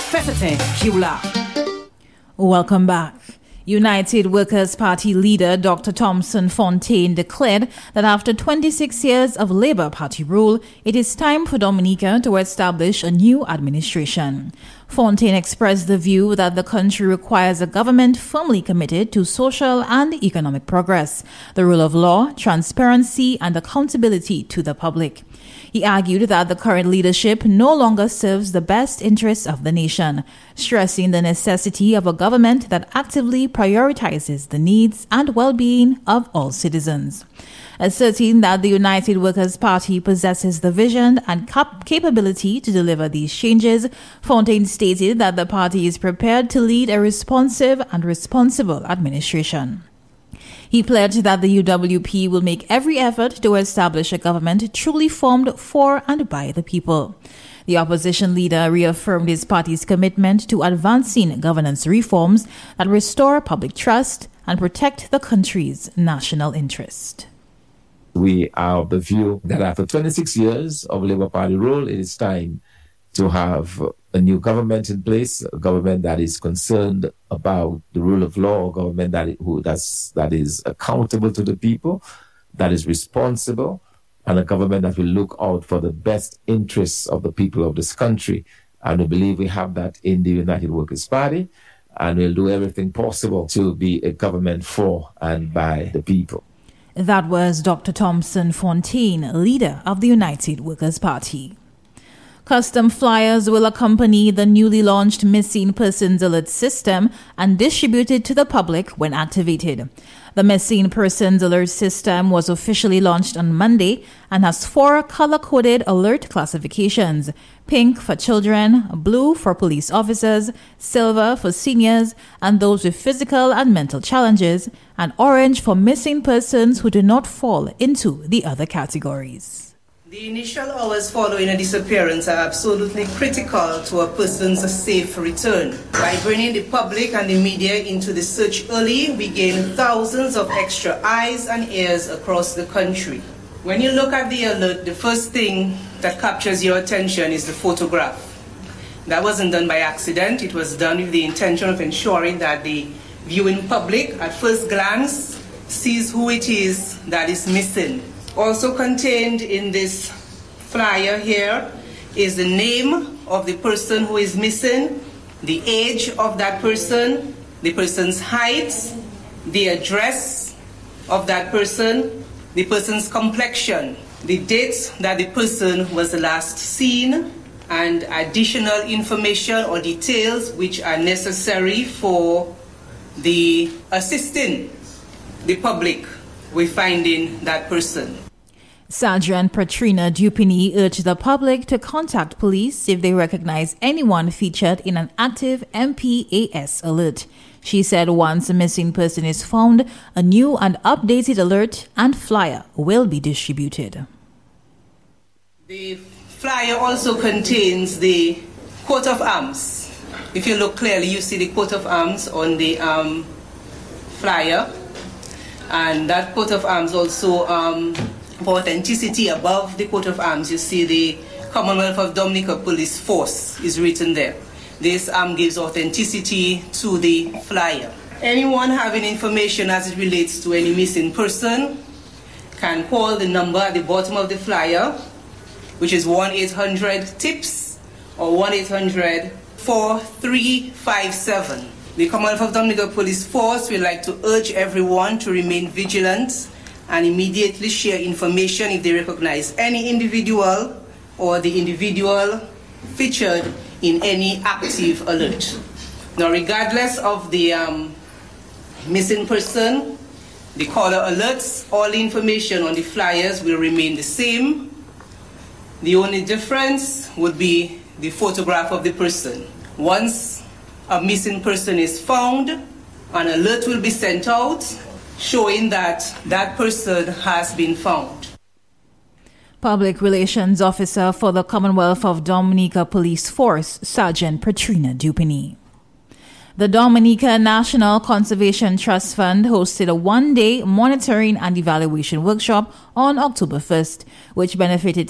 Fesete Kiula. Welcome back. United Workers' Party leader Dr. Thomson Fontaine declared that after 26 years of Labour Party rule, it is time for Dominica to establish a new administration. Fontaine expressed the view that the country requires a government firmly committed to social and economic progress, the rule of law, transparency, and accountability to the public. He argued that the current leadership no longer serves the best interests of the nation, stressing the necessity of a government that actively prioritizes the needs and well-being of all citizens. Asserting that the United Workers' Party possesses the vision and capability to deliver these changes, Fontaine stated that the party is prepared to lead a responsive and responsible administration. He pledged that the UWP will make every effort to establish a government truly formed for and by the people. The opposition leader reaffirmed his party's commitment to advancing governance reforms that restore public trust and protect the country's national interest. We are of the view that after 26 years of Labour Party rule, it is time to have a new government in place, a government that is concerned about the rule of law, a government that is accountable to the people, that is responsible, and a government that will look out for the best interests of the people of this country. And we believe we have that in the United Workers' Party, and we'll do everything possible to be a government for and by the people. That was Dr. Thomson Fontaine, leader of the United Workers' Party. Custom flyers will accompany the newly launched Missing Persons Alert System and distributed to the public when activated. The Missing Persons Alert System was officially launched on Monday and has 4 color-coded alert classifications: pink for children, blue for police officers, silver for seniors and those with physical and mental challenges, and orange for missing persons who do not fall into the other categories. The initial hours following a disappearance are absolutely critical to a person's safe return. By bringing the public and the media into the search early, we gain thousands of extra eyes and ears across the country. When you look at the alert, the first thing that captures your attention is the photograph. That wasn't done by accident. It was done with the intention of ensuring that the viewing public at first glance sees who it is that is missing. Also contained in this flyer here is the name of the person who is missing, the age of that person, the person's height, the address of that person, the person's complexion, the date that the person was last seen, and additional information or details which are necessary for the assisting the public with finding that person. Sergeant Patrina Dupini urged the public to contact police if they recognize anyone featured in an active MPAS alert. She said once a missing person is found, a new and updated alert and flyer will be distributed. The flyer also contains the coat of arms. If you look clearly, you see the coat of arms on the flyer. And that coat of arms also, for authenticity, above the coat of arms, you see the Commonwealth of Dominica Police Force is written there. This gives authenticity to the flyer. Anyone having information as it relates to any missing person can call the number at the bottom of the flyer, which is 1-800-TIPS or 1-800-4357. The Commonwealth of Dominica Police Force would like to urge everyone to remain vigilant and immediately share information if they recognize any individual or the individual featured in any active alert. Now, regardless of the missing person, the caller alerts, all the information on the flyers will remain the same. The only difference would be the photograph of the person. Once a missing person is found, an alert will be sent out showing that that person has been found. Public Relations Officer for the Commonwealth of Dominica Police Force, Sergeant Patrina Dupini. The Dominica National Conservation Trust Fund hosted a one-day monitoring and evaluation workshop on October 1st, which benefited